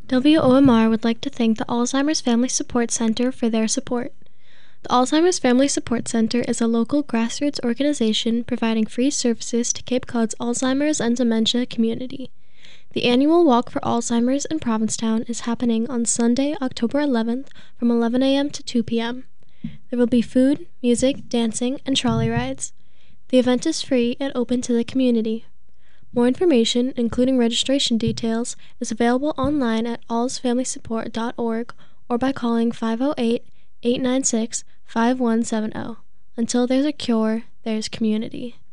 WOMR would like to thank the Alzheimer's Family Support Center for their support. The Alzheimer's Family Support Center is a local grassroots organization providing free services to Cape Cod's Alzheimer's and dementia community. The annual Walk for Alzheimer's in Provincetown is happening on Sunday, October 11th from 11 a.m. to 2 p.m. There will be food, music, dancing, and trolley rides. The event is free and open to the community. More information, including registration details, is available online at alzfamilysupport.org or by calling 508-896-5170. Until there's a cure, there's community.